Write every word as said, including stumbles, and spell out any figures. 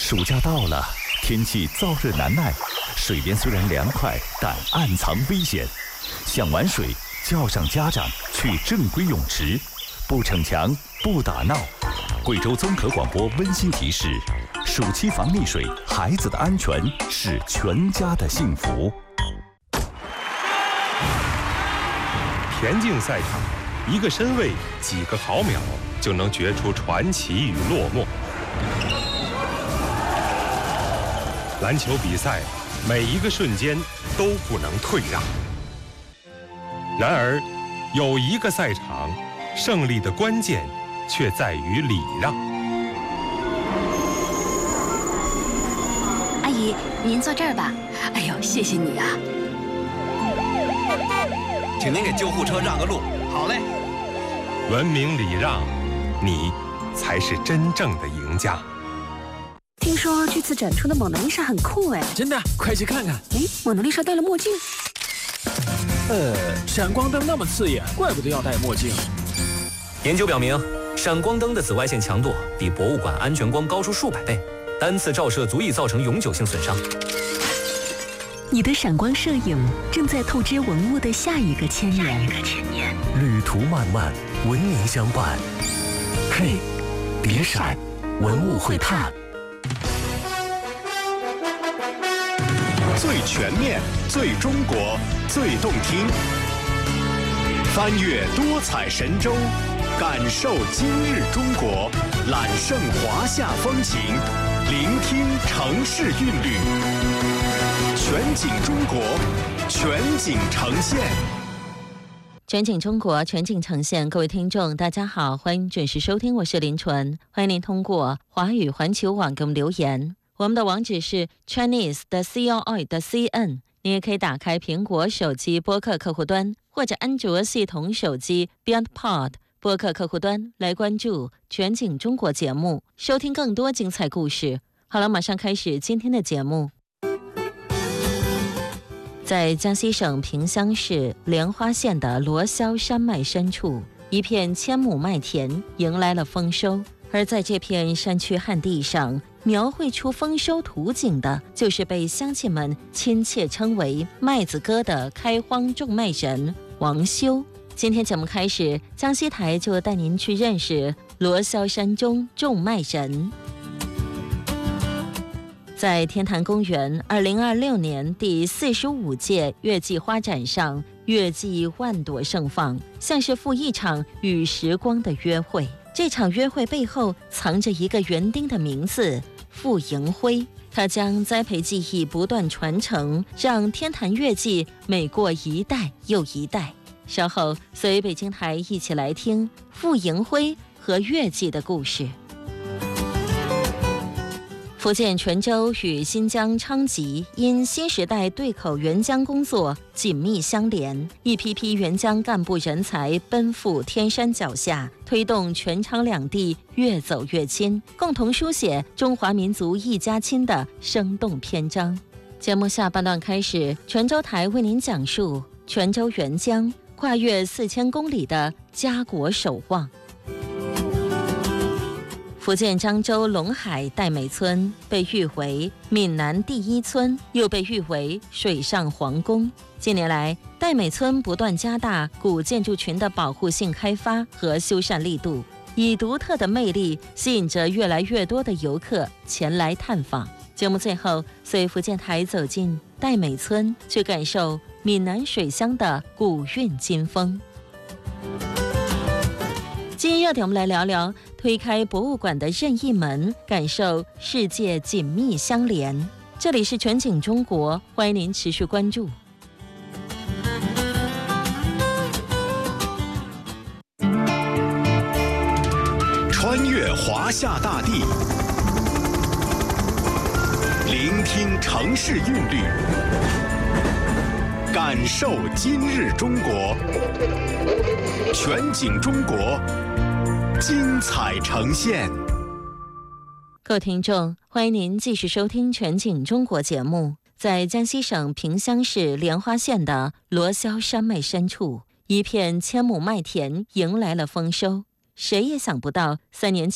暑假到了，天气燥热难耐，水边虽然凉快，但暗藏危险。想玩水，叫上家长去正规泳池，不逞强，不打闹。贵州综合广播温馨提示：暑期防溺水，孩子的安全是全家的幸福。 田径赛场，一个身位，几个毫秒就能决出传奇与落寞。篮球比赛，每一个瞬间都不能退让。然而，有一个赛场，胜利的关键却在于礼让。 阿姨，您坐这儿吧。哎呦，谢谢你啊！ 请您给救护车让个路。好嘞。 文明礼让，你才是真正的赢家。 听说这次展出的蒙娜丽莎很酷哎！ 真的，快去看看。 哎，蒙娜丽莎戴了墨镜。 呃，闪光灯那么刺眼，怪不得要戴墨镜。 研究表明，闪光灯的紫外线强度比博物馆安全光高出数百倍，单次照射足以造成永久性损伤。 你的闪光摄影正在透支文物的下一个千年。 旅途漫漫，文明相伴。嘿，别闪，文物会探。 最全面，最中国，最动听。翻越多彩神州，感受今日中国，揽胜华夏风情，聆听城市韵律。全景中国，全景呈现。 全景中国，全景呈现。各位听众，大家好，欢迎准时收听，我是林纯。欢迎您通过华语环球网给我们留言。我们的网址是 Chinese 的 C O I 的 C N， 你也可以打开苹果手机播客客户端，或者安卓系统手机 BeyondPod 播客客户端来关注全景中国节目，收听更多精彩故事。好了，马上开始今天的节目。在江西省萍乡市莲花县的罗霄山脉深处，一片千亩麦田迎来了丰收。而在这片山区旱地上，描绘出丰收图景的，就是被乡亲们亲切称为麦子哥的开荒种麦人王修。今天节目开始，江西台就带您去认识罗霄山中种麦人。在天坛公园二零二六年第四十五届月季花展上，月季万朵盛放，像是赴一场与时光的约会。这场约会背后藏着一个园丁的名字傅迎辉，他将栽培技艺不断传承，让天坛月季每过一代又一代。稍后随北京台一起来听傅迎辉和月季的故事。福建泉州与新疆昌吉因新时代对口援疆工作紧密相连，一批批援疆干部人才奔赴天山脚下，推动泉昌两地越走越亲，共同书写中华民族一家亲的生动篇章。节目下半段开始，泉州台为您讲述泉州援疆跨越四千公里的家国守望。福建漳州龙海戴美村被誉为闽南第一村，又被誉为水上皇宫。近年来，戴美村不断加大古建筑群的保护性开发和修缮力度，以独特的魅力吸引着越来越多的游客前来探访。节目最后，随福建台走进戴美村，去感受闽南水乡的古韵今风。今日热点，我们来聊聊推开博物馆的任意门，感受世界紧密相连。这里是全景中国，欢迎您持续关注。 穿越华夏大地，聆听城市韵律，感受今日中国。全景中国，精彩呈现。 各位听众，欢迎您继续收听全景中国节目。在江西省萍乡市莲花县的罗霄山脉深处，一片千亩麦田迎来了丰收。谁也想不到，三年前